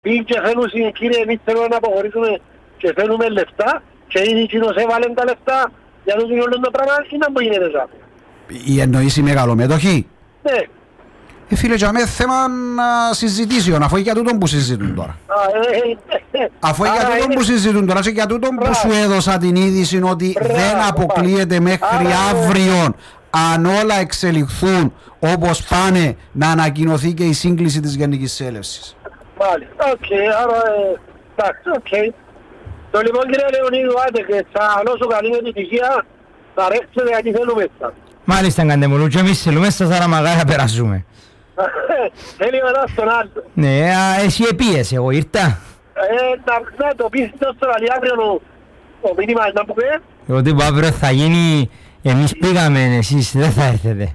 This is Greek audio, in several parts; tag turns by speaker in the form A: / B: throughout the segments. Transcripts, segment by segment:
A: Πήγε και θέλουν, κύριε, εμείς θέλουμε να αποχωρήσουμε και θέλουμε λεφτά και ήδη κοινώς έβαλαν τα λεφτά για το όλο το πράγμα ή να μου γίνεται ça.
B: Η εννοείς η μεγαλομέτωχη.
A: Ναι.
B: Φίλε, για μένα θέμα συζητήσεων, αφού για τούτον που συζητούν τώρα. Αφού για τούτον που συζητούν τώρα και για τούτον που σου έδωσα την είδηση ότι δεν αποκλείεται μέχρι αύριο, αν όλα εξελιχθούν όπως πάνε, να ανακοινωθεί και η σύγκληση της Γενικής Συνέλευσης.
A: Μάλιστα, οκ, άρα εντάξει, οκ. Το λοιπόν κύριε Λεωνίδου, άντε και θα δώσω καλή επιτυχία, θα ρέξετε γιατί θέλουμε σας.
C: Μάλιστα, Καντεμολού, και εμείς θέλουμε σας, άρα μαγάρι θα περάσουμε.
A: Θέλει ο ένας τον άλλο.
C: Ναι, εσύ επίες, εγώ ήρθα.
A: Να το πεις στον άλλη αύριο ο μήνυμα να που πει.
C: Ότι που αύριο θα γίνει, εμείς πήγαμε, εσείς δεν θα έρθετε.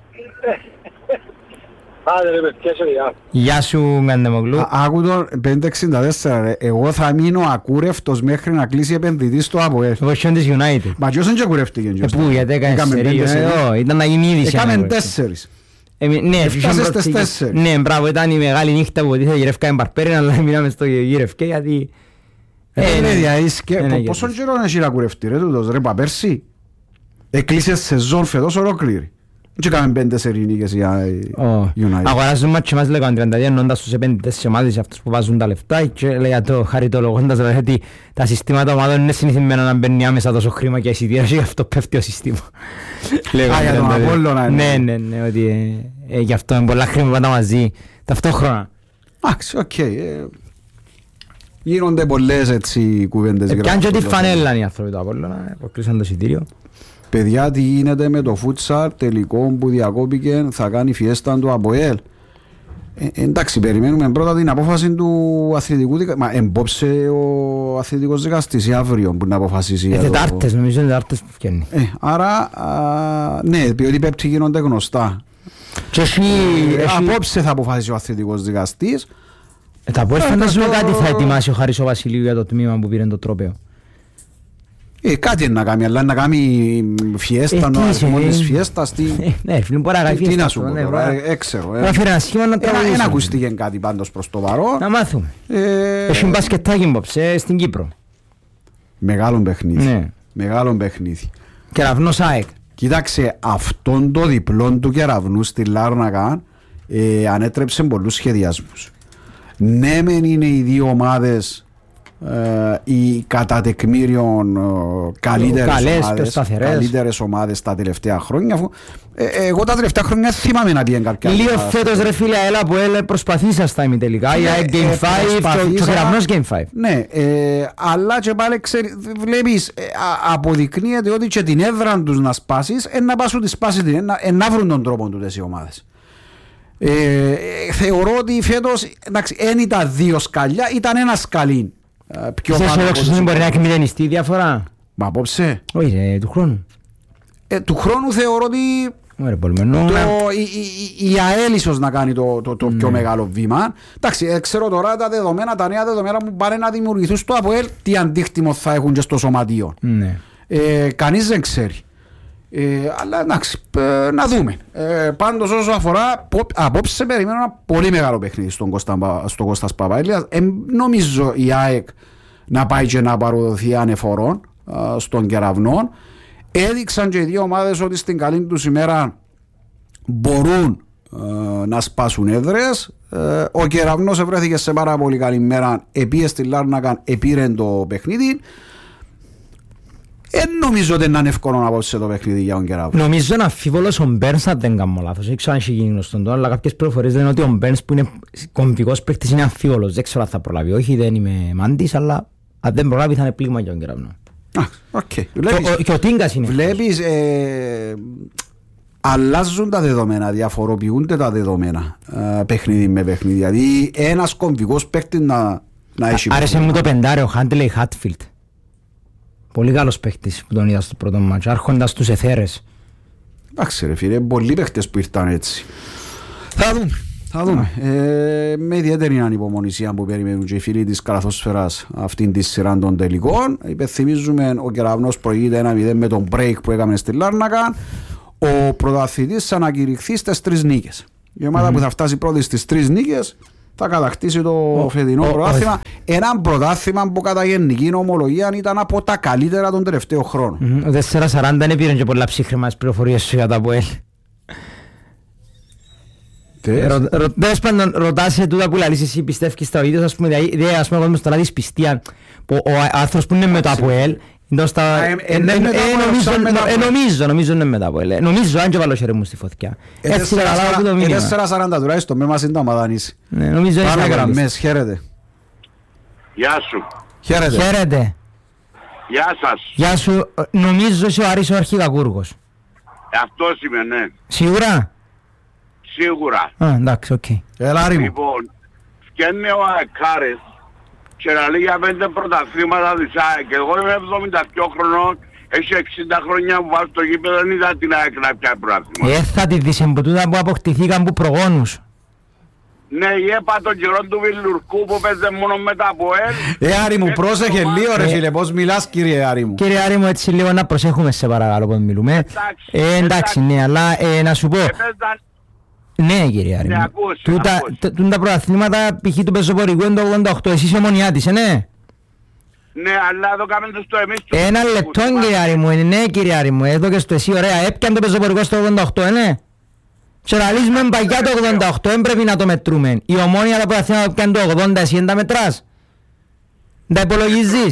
A: Άντε ρε παιδιά, σε γεια.
C: Γεια σου, Καντεμολού.
B: Άκου το 564, εγώ θα μείνω ακούρευτος μέχρι να κλείσει επενδυτής στο ΑΠΟΕΛ.
C: Εγώ είσαι της United.
B: Μα ποιος δεν και ακούρευτηκε.
C: Πού, γιατί έκανες σερί, ήταν να γίνει είδηση.
B: Έκαμε 4.
C: Ναι,
B: έφτασες στις 4.
C: Ναι, μπράβο, ήταν η μεγάλη νύχτα που ήρθε γυρευκά Μπαρπέριν, αλλά μείναμε στο γυρευκέ γιατί...
B: Πόσον καιρό έχει να κουρευτεί ρε τούτος ρε παπέρσι. Έκλεισε σεζόν φέτος ολόκληρη. Και έκαμε 5 σερινίκες για United.
C: Αγοράζουν μάτσι μας λέγανε 32 εννοώντας τους επενδυτές σε ομάδες σε αυτούς που βάζουν τα λεφτά και λέγα το χαριτολογώντας ότι τα συστήματα ομάδων είναι συνηθισμένα να μπαίνει άμεσα τόσο χρήμα και εισιτήρια και γι' αυτό πέφτει ο σύστημα.
B: Για τον Απόλλωνα.
C: Ναι, ότι γι' αυτό είναι πολλά χρήματα μαζί ταυτόχρονα.
B: Εντάξει, οκ. Γίνονται πολλές έτσι κουβέντες.
C: Πιάνε και τη φανέλα οι άνθρωποι του Απόλλωνα, αποκλείσαν το εισιτήριο.
B: Παιδιά, τι γίνεται με το φούτσαρ τελικό που διακόπηκε, θα κάνει φιέστα του ΑΠΟΕΛ. Εντάξει, περιμένουμε πρώτα την απόφαση του αθλητικού δικαστή. Μα εμπόψε ο αθλητικός δικαστής ή αύριο που να αποφασίσει.
C: Τετάρτες, νομίζω είναι τετάρτες που φτιάχνει.
B: Άρα, ναι, διότι πέπτει γίνονται γνωστά. Απόψε θα αποφασίσει ο αθλητικός δικαστής.
C: Τα ΑΠΟΕΛ φαντάζομαι κάτι θα ετοιμάσει ο Χάρης ο Βασιλείου για το τμήμα που πήρε το τρόπαιο.
B: Κάτι να κάνει, αλλά να κάνει φιέστα, να αριθμό της φιέστας.
C: Ναι, φίλοι, μπορεί να κάνει φιέστα.
B: Τι να σου πω τώρα, έξερω.
C: Ένα
B: ακουστήκε κάτι πάντως προς το παρόν.
C: Να μάθουμε. Έχει μπασκετάκι μπόψε στην Κύπρο.
B: Μεγάλο παιχνίδι. Μεγάλο παιχνίδι.
C: Κεραυνός ΑΕΚ.
B: Κοίταξε, αυτόν το διπλό του Κεραυνού στη Λάρνακα ανέτρεψε πολλούς σχεδιασμούς. Ναι, μεν είναι οι δύο ομάδες οι κατά τεκμήριον καλύτερες ομάδες τα τελευταία χρόνια. Εγώ τα τελευταία χρόνια θυμάμαι να πήγαινε κάποια.
C: Λίγο φέτος ρε φίλε, έλα που προσπαθήσα στα ημιτελικά για Game 5 και ο Κεραυνός Game 5.
B: Ναι, αλλά και πάλι βλέπεις, αποδεικνύεται ότι και την έδρα τους να σπάσεις, να πάσουν τη σπάση, να βρουν τον τρόπο του οι ομάδες. Θεωρώ ότι φέτος, εντάξει, δεν ήταν δύο σκαλιά, ήταν ένα σκαλί.
C: Είσαι αισιοδόξος ότι μπορεί να έχει μηδενιστεί η διαφορά?
B: Μα απόψε.
C: Όχι ρε, του χρόνου.
B: Του χρόνου θεωρώ ότι η ΑΕΛ ίσως να κάνει το πιο μεγάλο βήμα. Εντάξει, ξέρω τώρα τα δεδομένα, τα νέα δεδομένα που πάνε να δημιουργηθούν στο ΑΠΟΕΛ, τι αντίκτυπο θα έχουν και στο σωματείο. Κανείς δεν ξέρει. Αλλά εντάξει, να δούμε. Πάντως όσο αφορά, απόψε περιμένω ένα πολύ μεγάλο παιχνίδι στον Κώστας Παπαήλιας. Νομίζω η ΑΕΚ να πάει και να παροδοθεί ανεφορών στον Κεραυνό. Έδειξαν και οι δύο ομάδες ότι στην καλή τους ημέρα μπορούν να σπάσουν έδρες. Ο Κεραυνός βρέθηκε σε πάρα πολύ καλή μέρα, επίε στη Λάρνακα, επήρε το παιχνίδι. Νομίζω ότι είναι εύκολο να απόψε το παιχνίδι για τον Κεραυνό.
C: Νομίζω είναι αμφίβολος ο Μπέρνς, αν δεν κάνω λάθος. Δεν ξέρω αν έχει γίνει γνωστόν τώρα, αλλά κάποιες πληροφορίες λένε ότι ο Μπέρνς που είναι κομβικός παίκτης είναι αμφίβολος. Δεν ξέρω αν θα προλάβει. Όχι, δεν είμαι μάντης, αλλά αν δεν προλάβει θα είναι πλήγμα για τον Κεραυνό. Και ο Τίγκας είναι.
B: Βλέπεις, αλλάζουν τα δεδομένα, διαφοροποιούνται τα δεδομένα παιχνίδι με παιχνίδι. Δηλαδή ένας κομβικός παίκτης να έχει.
C: Άρεσε μου το πεντάρι, ο Χάντλεϊ Χάτφιλτ. Πολύ καλός παίκτης που τον είδα στο πρώτο μάτσο, άρχοντας τους εθέρες.
B: Εντάξει ρε φίλε, πολλοί παίκτες που ήρθαν έτσι. Θα δούμε. Με ιδιαίτερη ανυπομονησία που περιμένουν και οι φίλοι της καλαθόσφαιρας αυτήν τη σειρά των τελικών. Υπενθυμίζουμε, ο Κεραυνός προηγείται 1-0 με τον break που έκαμε στη Λάρνακα. Ο πρωταθλητής θα ανακηρυχθεί στις 3 νίκες. Η ομάδα που θα φτάσει πρώτη στις 3 νίκες θα κατακτήσει το φετινό πρωτάθλημα. Ένα πρωτάθλημα που κατά γενική ομολογία ήταν από τα καλύτερα των τελευταίων χρόνων.
C: Ο 440 δεν πήραν και πολλά ψύχρημα τις πληροφορίες σου για τα ΑΠΟΕΛ. Δες πάντων, ρωτάσαι τούτα που λαλείς εσύ, πιστεύεις τα ίδια, ας πούμε, ας πούμε, εγώ τώρα δυσπιστία, ο άνθρωπος που είναι με το ΑΠΟΕΛ, νομίζω είναι με το ΑΠΟΕΛ, νομίζω αν και βάλω χέρι μου στη φωτιά. Έτσι καταλάβω το μήνυμα.
B: 440 τουλάχιστον, με μας είναι το αμαδάνης.
C: Πάμε
B: γραμμές, χαίρετε.
D: Γεια σου.
C: Χαίρετε.
D: Γεια σας.
C: Γεια σου, νομίζω είσαι ο Άρης ο Αρχιδακούργος.
D: Αυτός είμαι, ναι.
C: Σίγουρα?
D: Σίγουρα.
C: Εντάξει, οκ.
B: Έλα Άρη μου.
D: Λοιπόν, φτιάχνει ο Αεκάρης και να λέει για 5 πρωταθλήματα της ΑΕΚ. Εγώ είμαι 72 χρονών, έχει 60 χρόνια που πάω στο γήπεδο, δεν είδα την ΑΕΚ να πιάει πρωταθλήματα.
C: Θα τη δεις εμποτούτα που αποκτηθήκαν που προγόνους.
D: Ναι, η ΕΠΑ των καιρών του Βιλουρκού που παίζε μόνο με τα ΑΠΟΕΛ.
B: Άρη μου, πρόσεχε λίγο ρε φίλε, πώς μιλάς κύριε Άρη μου.
C: Κύριε Άρη μου, έτσι λίγο να προσέχουμε σε παρακαλώ πώς μιλούμε. Εντάξει, ναι, αλλά να σου πω. Ναι κύριε Άρη μου, τα πρωταθλήματα π.χ. του πεζοπορικού είναι το 88, εσείς η Ομονιά της, ναι.
D: Ναι, αλλά εδώ κάνουμε το στο εμείς.
C: Ένα λεπτό κύριε Άρη μου, ναι κύριε Άρη μου, εδώ και στο εσύ, ωραία, έπιαν το πεζοπορικό στο 88, ναι. Και ραλίζουμε παγιά το 88, δεν πρέπει να το μετρούμε. Η Ομόνια τα πρωταθλήματα έπιαν το 80, εσύ δεν τα μετράς. Τα υπολογίζεις.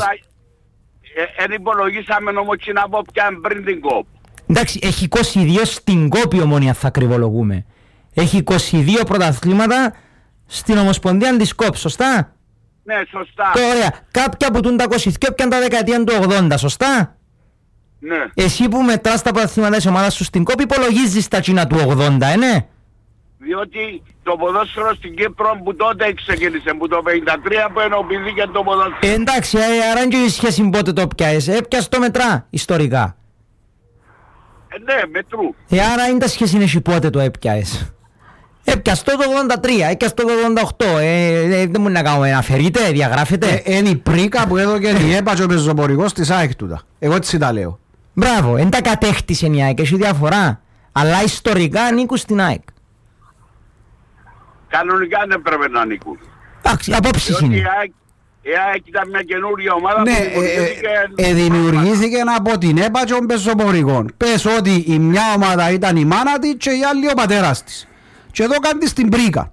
D: Εν υπολογίσαμε όμως και να πω πιαν πριν την κόπ.
C: Εντάξει, έχει 22 στην κόπη η Ομόνια θα κρυβολογούμε. Έχει 22 πρωταθλήματα στην Ομοσπονδία της ΚΟΠ, σωστά?
D: Ναι, σωστά.
C: Ωραία. Κάποια που τούν τα 22 πιαν τα δεκαετία του 80, σωστά?
D: Ναι.
C: Εσύ που μετράς τα πρωταθλήματα της ομάδας σου στην ΚΟΠ υπολογίζεις τα τσίνα του 80, ναι?
D: Διότι το ποδόσφαιρο στην Κύπρο που τότε ξεκίνησε, που το 53 που ενοποιήθηκε το ποδόσφαιρο.
C: Εντάξει, άρα είναι και η σχέση πότε το πιάες, έπιας το μετρά ιστορικά.
D: Ναι, μετρού.
C: Άρα είναι τα σχέση είναι πότε το έπιαες. Έπιας το 83, έπιας το 88, δεν μπορεί να κάνουμε, αφαιρείται, διαγράφεται.
B: Είναι η πρίκα που έδωκε η ΕΠΑ και ο πεζοπορικός της ΑΕΚ τούτα. Εγώ έτσι τα λέω.
C: Μπράβο, δεν τα κατέχτησε η ΑΕΚ, έχει διαφορά. Αλλά ιστορικά ανήκουν στην ΑΕΚ.
D: Κανονικά δεν πρέπει να ανήκουν.
C: Εντάξει, απόψεις είναι.
D: Η ΑΕΚ ήταν μια καινούργια ομάδα
B: ναι,
D: που
B: δημιουργήθηκε από την ΕΠΑ και των πεζοπορικών. Πες ότι η μια ομάδα ήταν η μάνα της και η άλλη ο πατέρας της. Και εδώ κάνεις την πρίκα.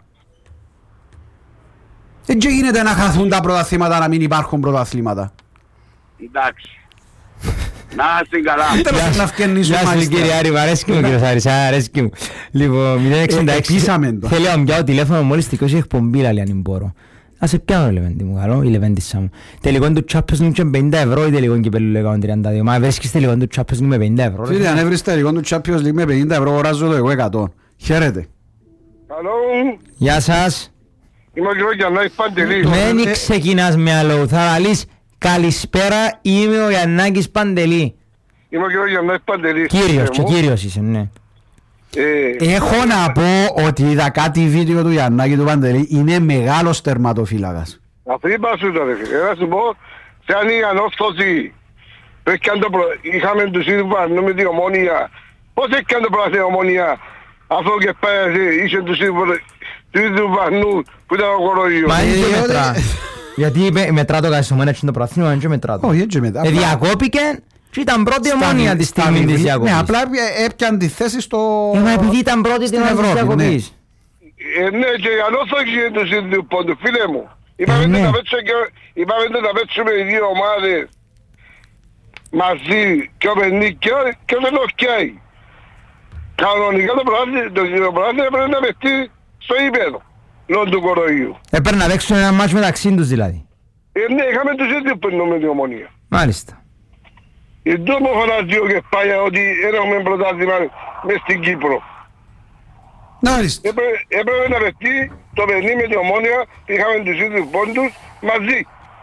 B: Δεν γίνεται να χαθούν τα πρωταθλήματα, να μην υπάρχουν πρωταθλήματα.
D: Εντάξει. Να είστε καλά.
B: Να ευκαινήσουμε
C: μάλιστα. Γεια σας κύριε Άρη, αρέσκει μου κύριος Άρης, αρέσκει μου. Λοιπόν, 066, θέλει να μου πιάω τηλέφωνο μόλις τυχώς εκπομπή, λέει αν μπορώ. Ας σε πιάνω Λεβέντη μου, καλό, η Λεβέντισσα μου. Τελικόν του Champions League και 50 ευρώ ή τελικόν κυπέλλου λέγαμε 32. Μα βρίσκεις τελικόν του Champions League με 50 ευρώ.
B: Φίλε, αν έβρεις τελικόν του Champions League με 50 ευρώ, οράζω το εγώ 100. Χαίρετε.
C: Γεια σας.
A: Είμαι ο κύριος Γιαννάκης Παντελής.
C: Μένει ξεκινάς με άλλο, θα λαλείς καλησπέρα, είμαι ο Γιαννάκης Παντελή.
A: Είμαι ο κύριος Γιαννάκης Παντελής.
C: Κύριος και κύριος είσαι, ναι.
B: Έχω να πω ότι είδα κάτι βίντεο του Γιαννάκη του Παντελή, είναι μεγάλος τερματοφύλακας.
A: Αυτό είπα σου τώρα, να σου πω, σε ανόρθωση, είχαμε τους ίδιους βαρνού με την Ομόνια. Πώς έκανε το πράγμα η Ομόνια, αφού και πέρασε, είσαι τους ίδιους βαρνού που ήταν ο κοροϊός.
C: Μα είναι και μετρά. Γιατί μετρά το καθισμόν έτσι το προαθήνιο, είναι και μετρά το.
B: Όχι, έτσι μετρά.
C: Διακόπηκε και ήταν πρώτη Ομόνια τη στιγμή της διακοπής.
B: Ναι, απλά έπιαν τη θέση στο...
C: Μα επειδή ήταν πρώτη την ώρα της διακοπής.
A: Ναι, και για ανόρθωση είναι τους ίδιους πόντους, φίλε μου. Είπαμε να παίξουμε οι δύο ομάδες μαζί και ο Πενίκιο και ο Βενοκιάι. Κανονικά το πρωτάθλημα πρέπει να παιχτεί στο ύπεδο, λόγω του κοροϊού.
C: Έπρεπε να παίξουν ένα μάτσο μεταξύ τους δηλαδή.
A: Ναι, είχαμε τους ίδιους που εννοούμε την Ομονία.
C: Μάλιστα.
A: Εδώ μου φωνάζει ο Κεσπάγια ότι έχουμε πρωτάθλημα μες στην Κύπρο.
B: Μάλιστα.
A: Έπρεπε να παιχτεί το παιχνίδι με την Ομόνια, είχαμε τους ίδιους πόντους μαζί.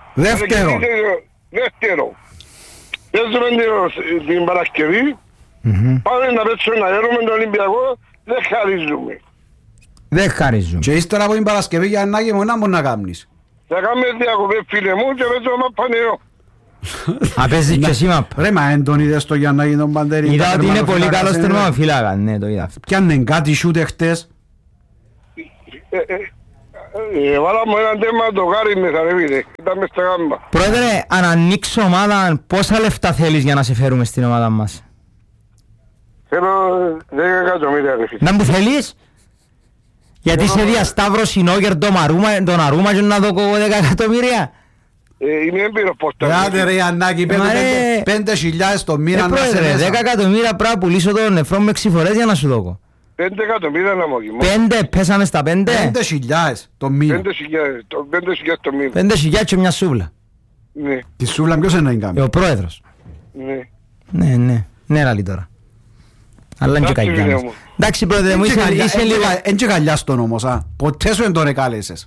A: Δεύτερο. Παίζουμε την Παρασκευή, πάμε να παίξουμε να έρουμε τον Ολυμπιακό, δεν χαρίζουμε.
C: Δεν χαρίζουμε.
B: Και ύστερα από την Παρασκευή για ανάγκη μου, να μπορεί να κάνεις.
A: Θα κάνουμε διακοπές φίλε μου και παίζουμε μαπανεό.
C: Απέζεις και εσύ μαπ.
B: Ρε μα έντον είδες το Γιαννάκη τον Παντέρη.
C: Είδα ότι είναι πολύ καλός τερμαφύλακα, ναι το είδα.
B: Πιάνε κάτι σούτε χτες.
A: Βάλαμε έναν τέρμα το Γάρι μέσα ρε φίλε. Ήταν μες στα γάμπα.
C: Πρόεδρε, αν ανοίξω ομάδα, πόσα λεφτά θέλεις για να σε φέρουμε στην ομάδα μας?
A: Θέλω 10 εκατομμύρια ρε φίλε.
C: Να μου θέλεις? Γιατί σε διασταύρωση νόγερ τον Αρούμα και να δω 10 εκατομμύρια.
A: Είμαι έμπειρος πόρτα.
B: Άντε ρε Ιαννάκη, 5.000 το μήνα να σε
C: πρόεδρε,
B: μέσα.
C: 10 εκατομμύρια πρέπει να πουλήσω τον νεφρό με 6 φορές για να σου δω.
A: 5 εκατομμύρια να μου γυμώ.
C: 5, πέσαμε στα 5.
B: 5.000 το μήνα.
A: 5.000 το μήνα.
C: 5.000 και μια σούβλα.
A: Ναι,
B: Τη σούβλα ποιος είναι να κάνει?
C: Ο πρόεδρος.
A: ναι.
C: Ναι, ραλί τώρα. Αλλά είναι και
A: Εντάξει,
C: καγιά
A: φίλε
C: μας.
A: μου.
C: Εντάξει πρόεδρε μου, είσαι λίγο...
B: Εν και καλιάς τον όμως, ποτέ σου δεν τον εκάλεσες.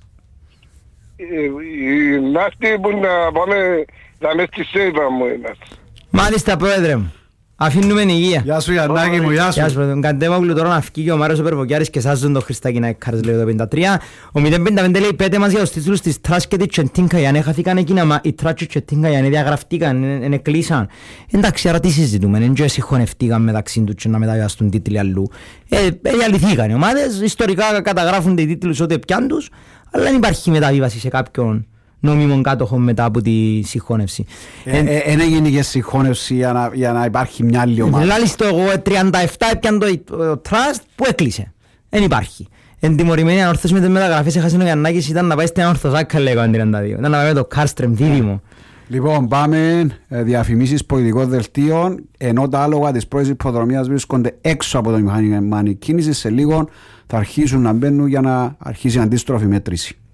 A: Να έρθει που να πάμε να μες στη ΣΕΙΠΑ μου ένας.
C: Μάλιστα πρόεδρε μου. Αφήνουμε υγεία.
B: Γεια σου Ιαννάκη μου, γεια
C: Γεια σου
B: σου.
C: πρόεδρε. Καντέμογλου τώρα να φύγει ο Μάριος ο Περβοκιάρης και εσάς τον Χριστάκη να εκκάρεις λέει το 53. Ο 055 λέει πέτε μας για τους τίτλους της Τρας και της Τσεντίνκα για να έχαθηκαν εκείνα, μα οι Τρας και Τσεντίνκα για να διαγραφτήκαν, είναι κλείσαν. Εντάξει, άρα τι συζητούμε, δεν και συγχωνευτήκαν μεταξύ τους και να μεταβιβαστούν τίτλοι αλλού. Διαλυθήκαν οι ομάδες, ιστορικά καταγράφονται οι τίτλους ό,τι πιάν τους, αλλά δεν υπάρχει μεταβίβαση σε κάποιον νόμιμον κάτοχο μετά από τη συγχώνευση.
B: Εν έγινε και συγχώνευση για να υπάρχει μια άλλη ομάδα.
C: Λάλης το εγώ 37 έπιαν το Trust που έκλεισε. Δεν υπάρχει. Εν τιμωρημένη ανόρθωση με τις μεταγραφές έχασε ο Γιαννάκης ήταν να πάει στην Ανορθωσάκα λέγω αν 32. Ήταν να πάει με το Κάρστρεμ δίδυμο.
B: Λοιπόν, πάμε διαφημίσεις πολιτικών δελτίων, ενώ τα άλογα της πρώτης υποδρομίας βρίσκονται έξω από το μηχανική κίνηση, σε λίγο θα αρχίσουν να μπαίνουν για να αρχίσει η αντίστροφη μέτρηση.